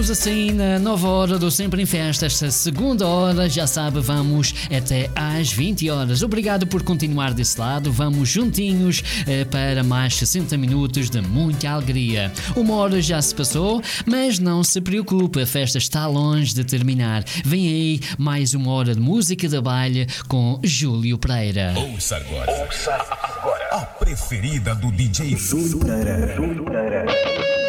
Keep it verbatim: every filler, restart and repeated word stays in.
Estamos assim na nova hora do Sempre em Festa. Esta segunda hora, já sabe, vamos até às vinte horas. Obrigado por continuar desse lado. Vamos juntinhos eh, para mais sessenta minutos de muita alegria. Uma hora já se passou, mas não se preocupe, a festa está longe de terminar. Vem aí mais uma hora de música de baile com Júlio Pereira. Ouça agora, Ouça agora a preferida do D J Júlio Pereira.